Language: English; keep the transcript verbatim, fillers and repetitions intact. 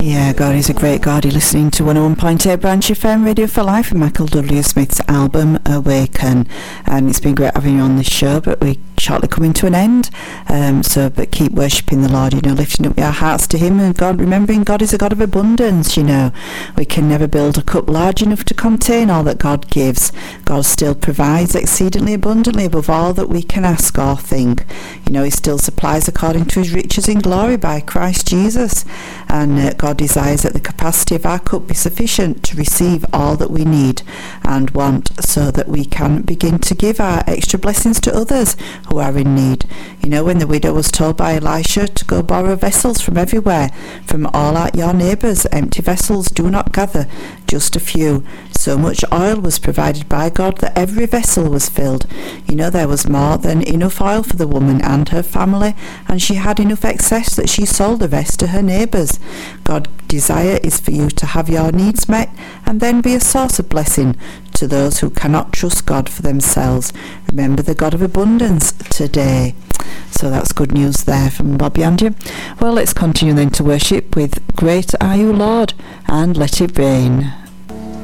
Yeah, God is a great God. You're listening to one oh one point eight Branch F M Radio for Life and Michael W. Smith's album Awaken. And it's been great having you on this show, but we're shortly coming to an end. Um, so, but keep worshipping the Lord, you know, lifting up our hearts to Him, and God, remembering God is a God of abundance, you know. We can never build a cup large enough to contain all that God gives. God still provides exceedingly abundantly above all that we can ask or think. You know, He still supplies according to His riches in glory by Christ Jesus. And uh, God desires that the capacity of our cup be sufficient to receive all that we need and want, so that we can begin to give our extra blessings to others who are in need. You know, when the widow was told by Elisha to go borrow vessels from everywhere, from all out your neighbours, empty vessels do not gather, just a few. So much oil was provided by God that every vessel was filled. You know, there was more than enough oil for the woman and her family, and she had enough excess that she sold the rest to her neighbours. God's desire is for you to have your needs met and then be a source of blessing to those who cannot trust God for themselves. Remember the God of abundance today. So that's good news there from Bobby and you. Well, let's continue then to worship with Great Are You, Lord, and Let It Rain.